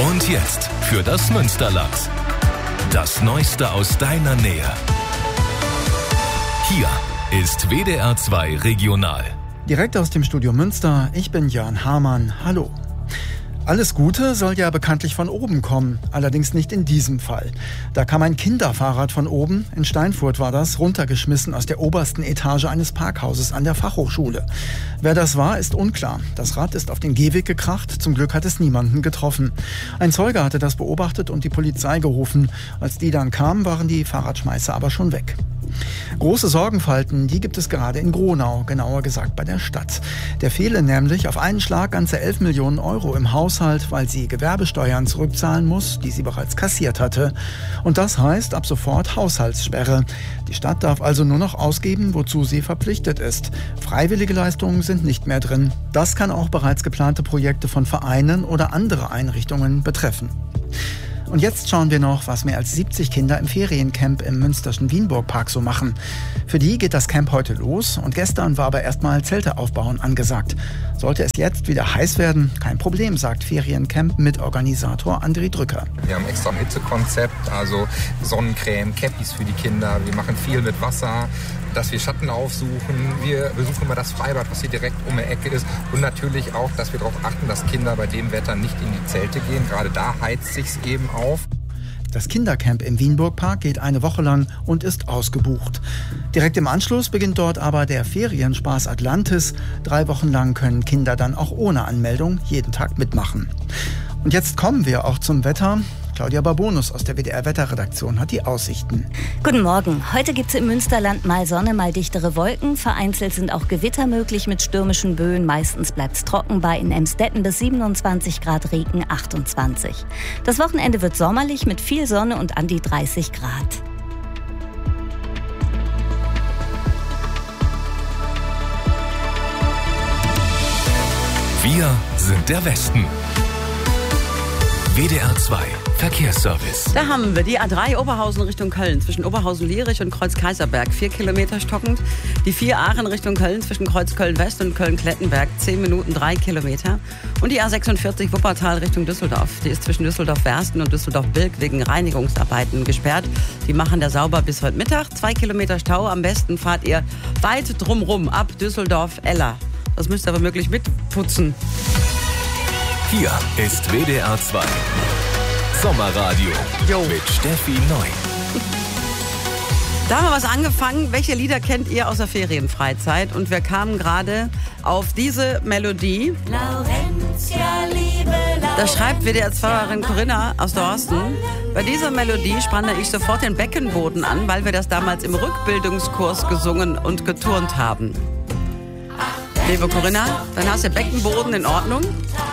Und jetzt für das Münsterland. Das Neueste aus deiner Nähe. Hier ist WDR 2 Regional. Direkt aus dem Studio Münster, ich bin Jörn Hamann. Hallo. Alles Gute soll ja bekanntlich von oben kommen, allerdings nicht in diesem Fall. Da kam ein Kinderfahrrad von oben, in Steinfurt war das, runtergeschmissen aus der obersten Etage eines Parkhauses an der Fachhochschule. Wer das war, ist unklar. Das Rad ist auf den Gehweg gekracht, zum Glück hat es niemanden getroffen. Ein Zeuge hatte das beobachtet und die Polizei gerufen. Als die dann kam, waren die Fahrradschmeißer aber schon weg. Große Sorgenfalten, die gibt es gerade in Gronau, genauer gesagt bei der Stadt. Der fehle nämlich auf einen Schlag ganze 11 Millionen Euro im Haushalt, weil sie Gewerbesteuern zurückzahlen muss, die sie bereits kassiert hatte. Und das heißt ab sofort Haushaltssperre. Die Stadt darf also nur noch ausgeben, wozu sie verpflichtet ist. Freiwillige Leistungen sind nicht mehr drin. Das kann auch bereits geplante Projekte von Vereinen oder andere Einrichtungen betreffen. Und jetzt schauen wir noch, was mehr als 70 Kinder im Feriencamp im münsterschen Wienburg-Park so machen. Für die geht das Camp heute los und gestern war aber erstmal Zelte aufbauen angesagt. Sollte es jetzt wieder heiß werden, kein Problem, sagt Feriencamp-Mitorganisator André Drücker. Wir haben extra ein Hitzekonzept, also Sonnencreme, Cappies für die Kinder. Wir machen viel mit Wasser, dass wir Schatten aufsuchen. Wir besuchen immer das Freibad, was hier direkt um die Ecke ist. Und natürlich auch, dass wir darauf achten, dass Kinder bei dem Wetter nicht in die Zelte gehen. Gerade da heizt sich's eben auf. Das Kindercamp im Wienburg-Park geht eine Woche lang und ist ausgebucht. Direkt im Anschluss beginnt dort aber der Ferienspaß Atlantis. 3 Wochen lang können Kinder dann auch ohne Anmeldung jeden Tag mitmachen. Und jetzt kommen wir auch zum Wetter. Claudia Barbonus aus der WDR-Wetterredaktion hat die Aussichten. Guten Morgen. Heute gibt es im Münsterland mal Sonne, mal dichtere Wolken. Vereinzelt sind auch Gewitter möglich mit stürmischen Böen. Meistens bleibt es trocken, bei in Emstetten bis 27 Grad, Regen 28. Das Wochenende wird sommerlich mit viel Sonne und an die 30 Grad. Wir sind der Westen. WDR 2 Verkehrsservice. Da haben wir die A3 Oberhausen Richtung Köln zwischen Oberhausen-Lierich und Kreuz-Kaiserberg 4 Kilometer stockend. Die 4 Aachen Richtung Köln zwischen Kreuz-Köln-West und Köln-Klettenberg 10 Minuten 3 Kilometer. Und die A46 Wuppertal Richtung Düsseldorf. Die ist zwischen Düsseldorf-Wersten und Düsseldorf-Bilk wegen Reinigungsarbeiten gesperrt. Die machen da sauber bis heute Mittag. 2 Kilometer Stau. Am besten fahrt ihr weit drumrum ab Düsseldorf-Eller. Das müsst ihr aber möglich mitputzen. Hier ist WDR 2 Sommerradio mit Steffi Neu. Da haben wir was angefangen. Welche Lieder kennt ihr aus der Ferienfreizeit? Und wir kamen gerade auf diese Melodie. Laurentia, liebe Laurentia. Da schreibt WDR-2erin Corinna aus Dorsten. Bei dieser Melodie spanne ich sofort den Beckenboden an, weil wir das damals im Rückbildungskurs gesungen und geturnt haben. Liebe Corinna, dann hast du den Beckenboden in Ordnung.